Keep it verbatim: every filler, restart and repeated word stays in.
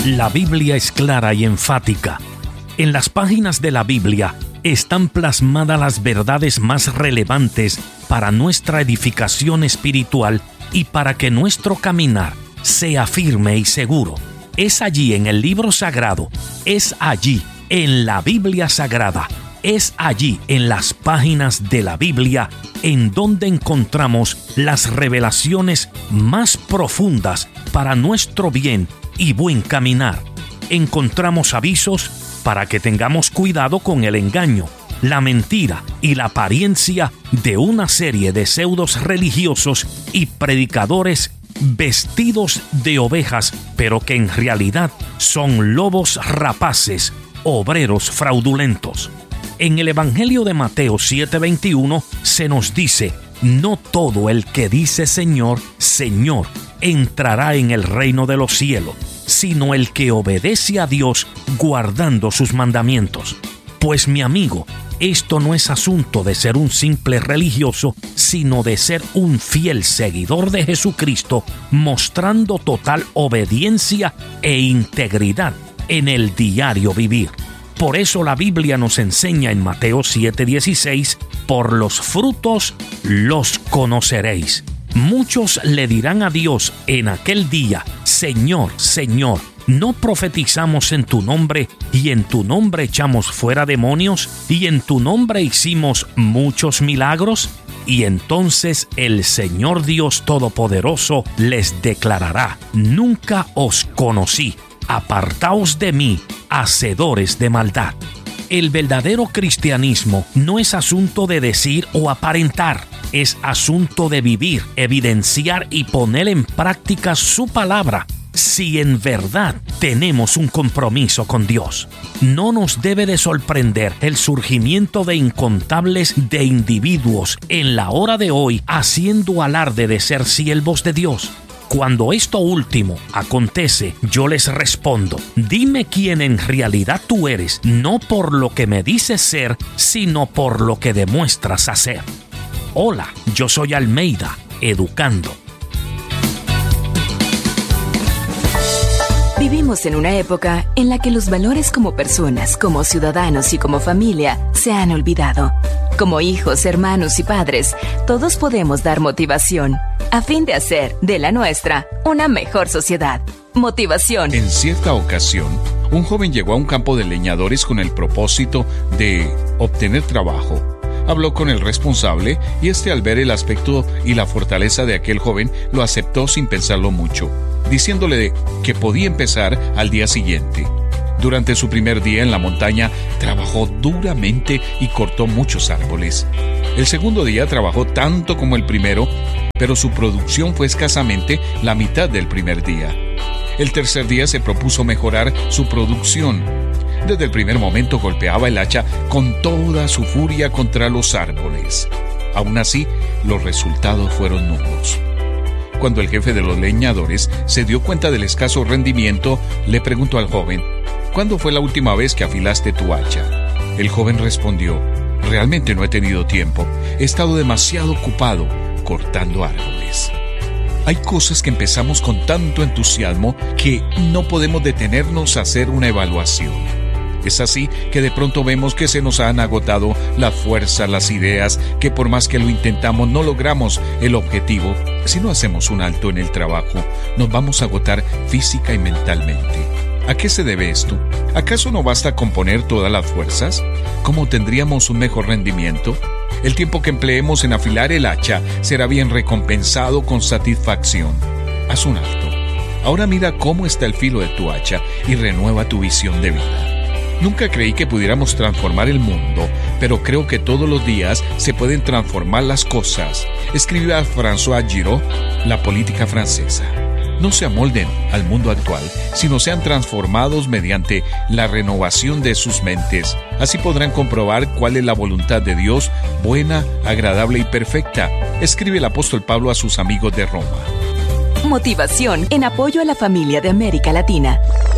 La Biblia es clara y enfática. En las páginas de la Biblia están plasmadas las verdades más relevantes para nuestra edificación espiritual y para que nuestro caminar sea firme y seguro. Es allí en el libro sagrado, es allí en la Biblia sagrada, es allí en las páginas de la Biblia en donde encontramos las revelaciones más profundas para nuestro bien y buen caminar. Encontramos avisos para que tengamos cuidado con el engaño, la mentira y la apariencia de una serie de pseudos religiosos y predicadores vestidos de ovejas, pero que en realidad son lobos rapaces, obreros fraudulentos. En el Evangelio de Mateo siete veintiuno se nos dice: no todo el que dice Señor, Señor, entrará en el reino de los cielos, sino el que obedece a Dios guardando sus mandamientos. Pues mi amigo, esto no es asunto de ser un simple religioso, sino de ser un fiel seguidor de Jesucristo, mostrando total obediencia e integridad en el diario vivir. Por eso la Biblia nos enseña en Mateo siete dieciséis: por los frutos los conoceréis. Muchos le dirán a Dios en aquel día: Señor, Señor, ¿no profetizamos en tu nombre, y en tu nombre echamos fuera demonios, y en tu nombre hicimos muchos milagros? Y entonces el Señor Dios Todopoderoso les declarará: nunca os conocí, apartaos de mí, hacedores de maldad. El verdadero cristianismo no es asunto de decir o aparentar, es asunto de vivir, evidenciar y poner en práctica su palabra. Si en verdad tenemos un compromiso con Dios, no nos debe de sorprender el surgimiento de incontables de individuos en la hora de hoy haciendo alarde de ser siervos de Dios. Cuando esto último acontece, yo les respondo: dime quién en realidad tú eres, no por lo que me dices ser, sino por lo que demuestras hacer. Hola, yo soy Almeida, educando. Vivimos en una época en la que los valores como personas, como ciudadanos y como familia se han olvidado. Como hijos, hermanos y padres, todos podemos dar motivación a fin de hacer de la nuestra una mejor sociedad. Motivación. En cierta ocasión, un joven llegó a un campo de leñadores con el propósito de obtener trabajo. Habló con el responsable y este, al ver el aspecto y la fortaleza de aquel joven, lo aceptó sin pensarlo mucho, diciéndole que podía empezar al día siguiente. Durante su primer día en la montaña, trabajó duramente y cortó muchos árboles. El segundo día trabajó tanto como el primero, pero su producción fue escasamente la mitad del primer día. El tercer día se propuso mejorar su producción. Desde el primer momento golpeaba el hacha con toda su furia contra los árboles. Aún así, los resultados fueron nulos. Cuando el jefe de los leñadores se dio cuenta del escaso rendimiento, le preguntó al joven: ¿cuándo fue la última vez que afilaste tu hacha? El joven respondió: realmente no he tenido tiempo. He estado demasiado ocupado cortando árboles. Hay cosas que empezamos con tanto entusiasmo que no podemos detenernos a hacer una evaluación. Es así que de pronto vemos que se nos han agotado la fuerza, las ideas, que por más que lo intentamos no logramos el objetivo. Si no hacemos un alto en el trabajo, nos vamos a agotar física y mentalmente. ¿A qué se debe esto? ¿Acaso no basta con poner todas las fuerzas? ¿Cómo tendríamos un mejor rendimiento? El tiempo que empleemos en afilar el hacha será bien recompensado con satisfacción. Haz un alto. Ahora mira cómo está el filo de tu hacha y renueva tu visión de vida. Nunca creí que pudiéramos transformar el mundo, pero creo que todos los días se pueden transformar las cosas. Escribía François Giraud, La política francesa. No se amolden al mundo actual, sino sean transformados mediante la renovación de sus mentes. Así podrán comprobar cuál es la voluntad de Dios, buena, agradable y perfecta. Escribe el apóstol Pablo a sus amigos de Roma. Motivación en apoyo a la familia de América Latina.